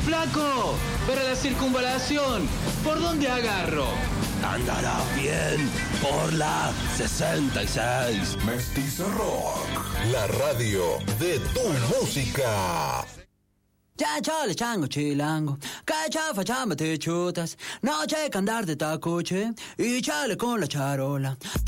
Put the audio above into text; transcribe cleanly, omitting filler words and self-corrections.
Flaco, para la circunvalación, ¿por dónde agarro? Andará bien por la 66. Mestizo Rock, la radio de tu música. Ya chale chango chilango, cachafa chamba te chutas, no checa andar de tacoche y chale con la charola.